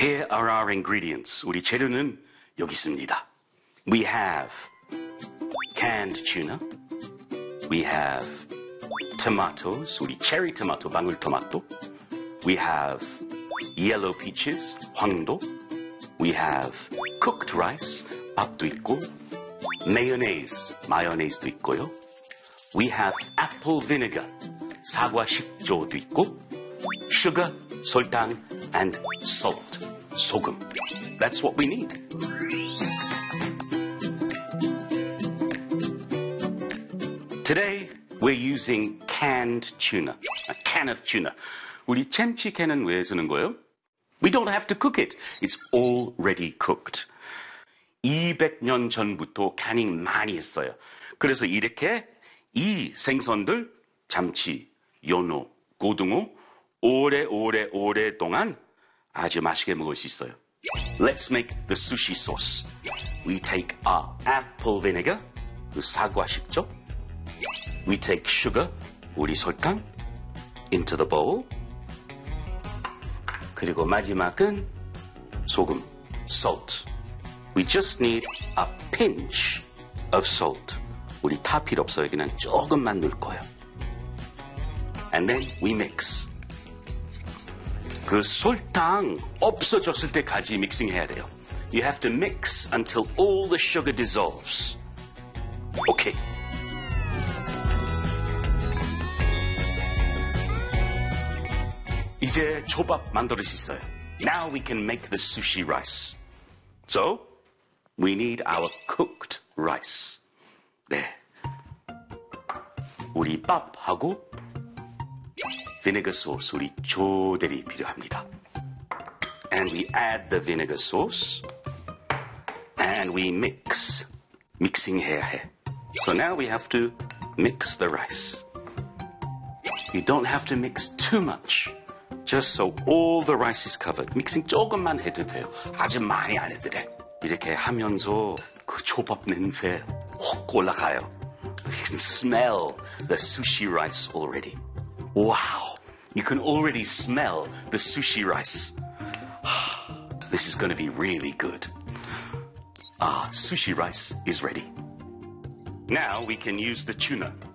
Here are our ingredients. 우리 재료는 여기 있습니다. We have canned tuna. We have tomatoes. 우리 체리 토마토, 방울토마토. We have yellow peaches, 황도. We have cooked rice, 밥도 있고. mayonnaise, 마요네즈도 있고요. We have apple vinegar, 사과 식초도 있고. sugar, 설탕, and salt, 소금. That's what we need. Today, we're using canned tuna, a can of tuna. 우리 참치 캔은 왜 쓰는 거예요? We don't have to cook it. It's already cooked. 200년 전부터 캐닝 많이 했어요. 그래서 이렇게 이 생선들, 참치, 연어, 고등어, 오래동안 아주 맛있게 먹을 수 있어요. Let's make the sushi sauce. We take our apple vinegar, 그 사과 식초. We take sugar, 우리 설탕, into the bowl. 그리고 마지막은 소금, salt. We just need a pinch of salt. 우리 다 필요 없어요. 그냥 조금만 넣을 거예요. And then we mix. 그 설탕 없어졌을 때까지 믹싱해야 돼요. You have to mix until all the sugar dissolves. Okay. 이제 초밥 만들 수 있어요. Now we can make the sushi rice. So, we need our cooked rice. 네. 우리 밥하고 vinegar sauce, 우리 조대리 필요합니다. And we add the vinegar sauce. And we mix. Mixing 해야 해. So now we have to mix the rice. You don't have to mix too much. Just so all the rice is covered. 믹싱 조금만 해도 돼요. 아주 많이 안 해도 돼. 이렇게 하면서 그 초밥 냄새 확 올라가요. You can smell the sushi rice already. Wow! You can already smell the sushi rice. This is going to be really good. Sushi rice is ready. Now we can use the tuna.